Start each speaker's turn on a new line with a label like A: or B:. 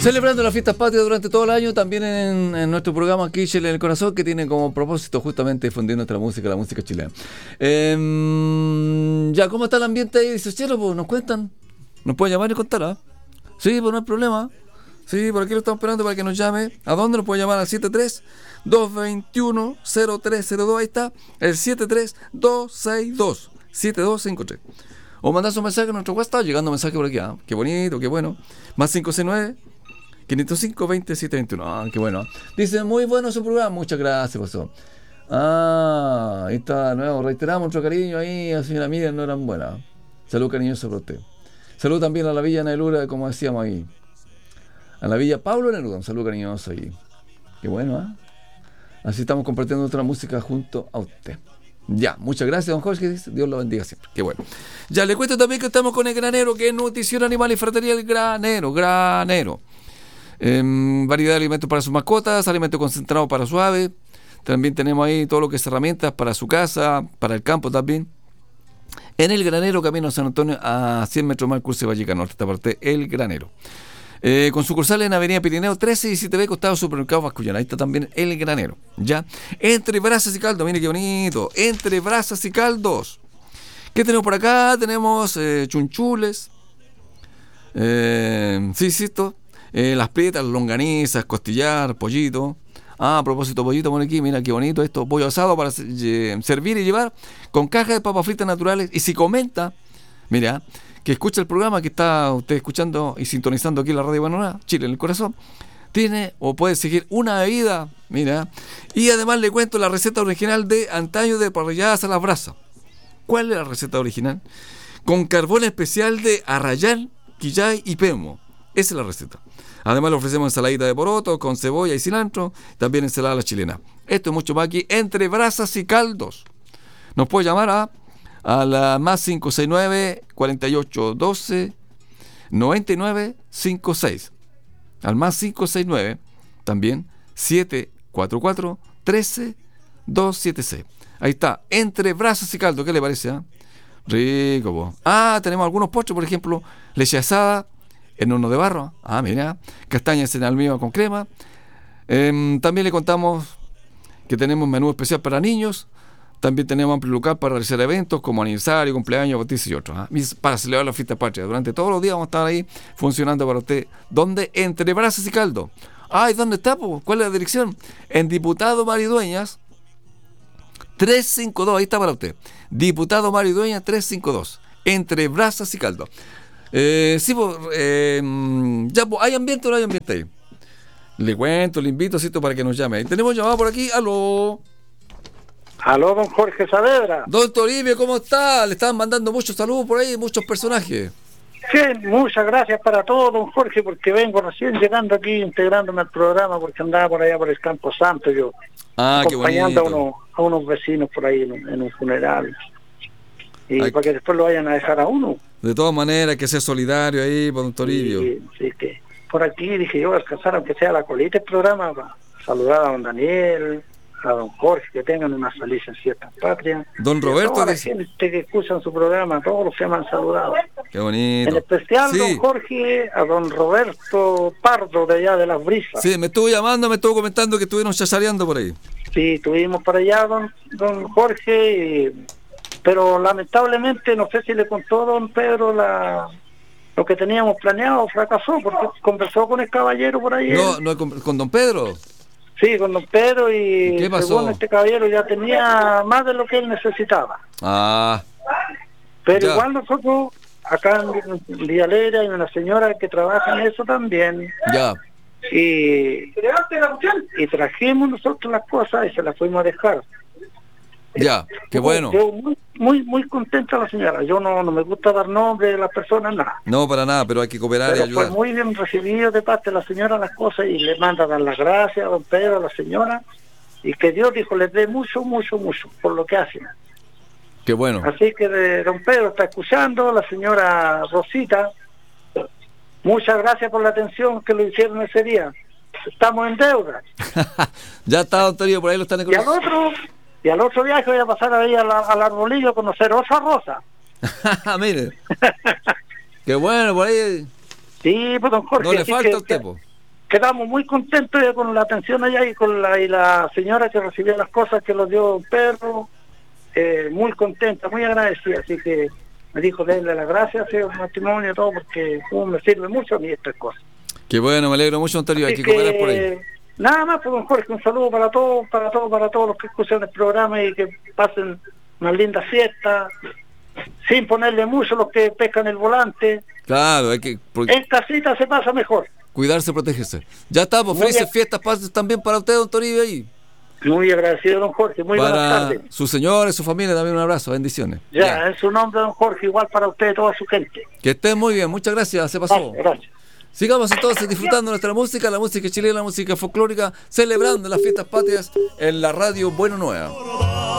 A: Celebrando las fiestas patrias durante todo el año, también en nuestro programa aquí, Chile en el Corazón, que tiene como propósito justamente difundir nuestra música, la música chilena. Ya, ¿cómo está el ambiente ahí? Dice Chelo, pues nos cuentan. Nos pueden llamar y contar, ¿ah? Sí, pues no hay problema. Sí, por aquí lo estamos esperando para que nos llame. ¿A dónde nos puede llamar? Al 73-221-0302. Ahí está, el 73-262-7253. O mandar un mensaje a nuestro WhatsApp, llegando mensaje por aquí. Ah, qué bonito, qué bueno. Más 569-505-2721. Ah, qué bueno. Dice, muy bueno su programa. Muchas gracias, pasó. Ah, ahí está, de nuevo. Reiteramos nuestro cariño ahí a señora Miriam, no eran buenas. Salud cariñoso para usted. Salud también a la Villa Neruda, como decíamos ahí. A la Villa Pablo Neruda, un saludo cariñoso ahí. Qué bueno, ¿eh? Así estamos compartiendo nuestra música junto a usted. Ya, muchas gracias, don Jorge. Dios lo bendiga siempre. Qué bueno. Ya, le cuento también que estamos con el Granero, que es nutrición animal y fratería El Granero. Variedad de alimentos para sus mascotas, alimentos concentrados para su ave. También tenemos ahí todo lo que es herramientas para su casa, para el campo también. En El Granero, camino a San Antonio, a 100 metros más, curso de Vallecano, esta parte, El Granero. Con sucursales en Avenida Pirineo 13 y 7B, costado Supermercado Vascullana. Ahí está también El Granero. Ya. Entre brasas y caldos, mire qué bonito. Entre brasas y caldos. ¿Qué tenemos por acá? Tenemos chunchules. Las prietas, longanizas, costillar, pollito. Ah, a propósito, pollito, por aquí, mira qué bonito esto. Pollo asado para servir y llevar con caja de papas fritas naturales. Y si comenta, mira, que escucha el programa que está usted escuchando y sintonizando aquí en la Radio Banana, Chile en el Corazón, tiene o puede seguir una bebida, mira, y además le cuento la receta original de antaño de parrilladas a las brasas. ¿Cuál es la receta original? Con carbón especial de arrayán, quillay y pemo. Esa es la receta. Además le ofrecemos ensaladita de poroto con cebolla y cilantro, también ensalada a la chilena. Esto es mucho más aquí, entre brasas y caldos. Nos puede llamar a la más 569-4812-9956. Al más 569, también 744-13276. Ahí está, entre brasas y caldo. ¿Qué le parece? Rico, po. Ah, tenemos algunos postres, por ejemplo, leche asada en horno de barro. Ah, mira, castañas en almíbar con crema. También le contamos que tenemos menú especial para niños. También tenemos amplio local para realizar eventos como aniversario, cumpleaños, bautizo y otros. Para celebrar la fiesta patria. Durante todos los días vamos a estar ahí funcionando para usted. ¿Dónde? Entre brasas y caldo. ¿Y dónde está? ¿Cuál es la dirección? En Diputado Maridueñas 352. Ahí está para usted. Diputado Maridueñas 352. Entre brasas y caldo. ¿Hay ambiente o no hay ambiente ahí? Le cuento, le invito, ¿cierto? Para que nos llame. Tenemos llamada por aquí. ¡Aló!
B: Aló, don Jorge Saavedra.
A: Don Toribio, ¿cómo está? Le están mandando muchos saludos por ahí, muchos personajes.
B: Sí, muchas gracias para todos, don Jorge, porque vengo recién llegando aquí, integrándome al programa, porque andaba por allá por el Campo Santo, yo acompañando a unos vecinos por ahí en un funeral. Y para que después lo vayan a dejar a uno.
A: De todas maneras, hay que ser solidario ahí, don Toribio.
B: Sí, que por aquí dije yo, alcanzar aunque sea la colita del programa, para saludar a don Daniel, a don Jorge, que tengan unas felices fiestas patrias.
A: Don Roberto,
B: toda la gente que escuchan su programa, todos los que me han saludado.
A: Qué bonito.
B: En especial, don Jorge, a don Roberto Pardo de allá de Las Brisas.
A: Sí, me estuvo llamando, me estuvo comentando que estuvieron chachareando por ahí.
B: Sí, estuvimos por allá, don Jorge, pero lamentablemente, no sé si le contó don Pedro lo que teníamos planeado, fracasó, porque conversó con el caballero por ahí.
A: No, con don Pedro.
B: Sí, con don Pedro, y
A: ¿qué pasó?
B: Según este caballero ya tenía más de lo que él necesitaba. Pero ya. Igual nosotros, acá en Villalera, hay una señora que trabaja en eso también.
A: Ya.
B: Y trajimos nosotros las cosas y se las fuimos a dejar.
A: Ya, qué bueno.
B: Yo muy contenta la señora. Yo no me gusta dar nombre de las personas, nada.
A: No, para nada, pero hay que cooperar y ayudar.
B: Fue muy bien recibido de parte de la señora las cosas, y le manda a dar las gracias a don Pedro, a la señora, y que Dios, dijo, les dé mucho por lo que hacen.
A: Qué bueno.
B: Así que don Pedro está escuchando, la señora Rosita, muchas gracias por la atención que lo hicieron ese día. Estamos en deuda.
A: Ya está, don Toribio, por ahí lo están
B: escuchando. Y al otro viaje voy a pasar ahí al arbolillo a conocer otra rosa.
A: Mire. Qué bueno, por ahí.
B: Sí, pues don Jorge.
A: No le falta a usted, po.
B: quedamos muy contentos con la atención allá y con la señora que recibió las cosas que los dio Pedro, muy contenta, muy agradecida, así que me dijo denle las gracias, hacer un matrimonio y todo, porque me sirve mucho a mí estas cosas.
A: Qué bueno, me alegro mucho, Antonio, hay que cooperar por ahí.
B: Nada más, pues don Jorge, un saludo para todos los que escuchan el programa y que pasen una linda fiesta, sin ponerle mucho los que pescan el volante.
A: Claro, hay que...
B: En casita se pasa mejor.
A: Cuidarse, protegerse. Ya está, pues felices fiestas, pases también para usted, don Toribio, ahí.
B: Muy agradecido, don Jorge, muy buenas tardes.
A: Para sus señores, su familia, también un abrazo, bendiciones.
B: Ya, en su nombre, don Jorge, igual para usted y toda su gente.
A: Que estén muy bien, muchas gracias, se pasó.
B: Gracias.
A: Sigamos entonces disfrutando nuestra música, la música chilena, la música folclórica, celebrando las fiestas patrias en la radio Bueno Nueva.